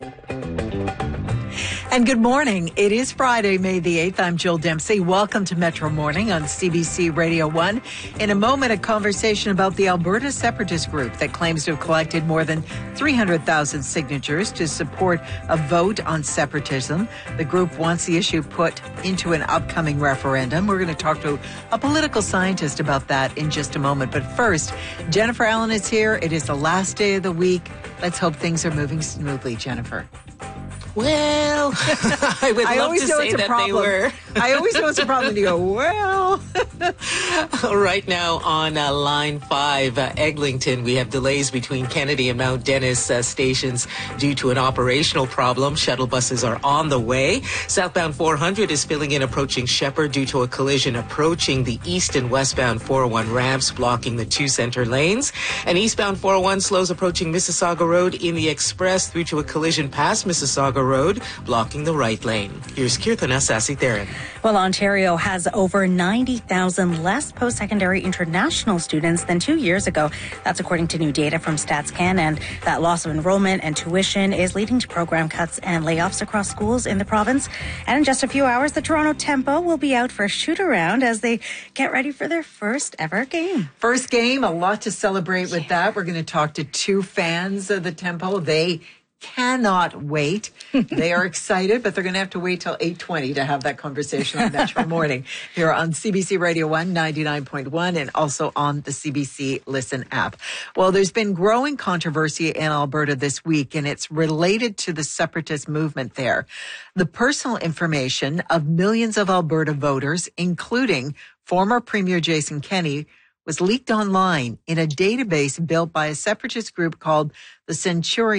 And good morning. It is Friday, May the 8th. I'm Jill Dempsey. Welcome to Metro Morning on CBC Radio 1. In a moment, a conversation about the Alberta Separatist Group that claims to have collected more than 300,000 signatures to support a vote on separatism. The group wants the issue put into an upcoming referendum. We're going to talk to a political scientist about that in just a moment. But first, Jennifer Allen is here. It is the last day of the week. Let's hope things are moving smoothly, Jennifer. Well, I would love to say that they were. I always know it's a problem when you go, well. Right now on Line 5, Eglinton, we have delays between Kennedy and Mount Dennis stations due to an operational problem. Shuttle buses are on the way. Southbound 400 is filling in approaching Shepherd due to a collision approaching the east and westbound 401 ramps, blocking the two center lanes. And eastbound 401 slows approaching Mississauga Road in the express through to a collision past Mississauga Road, blocking the right lane. Here's Kirtana Sasitharan. Well, Ontario has over 90,000 less post-secondary international students than 2 years ago. That's according to new data from StatsCan, and that loss of enrollment and tuition is leading to program cuts and layoffs across schools in the province. And in just a few hours, the Toronto Tempo will be out for a shoot-around as they get ready for their first ever game. First game, a lot to celebrate with that. We're going to talk to two fans of the Tempo. They cannot wait. They are excited, but they're going to have to wait till 8:20 to have that conversation on Metro Morning here on CBC Radio 1, 99.1, and also on the CBC Listen app. Well, there's been growing controversy in Alberta this week, and it's related to the separatist movement there. The personal information of millions of Alberta voters, including former Premier Jason Kenney, was leaked online in a database built by a separatist group called the Centurion.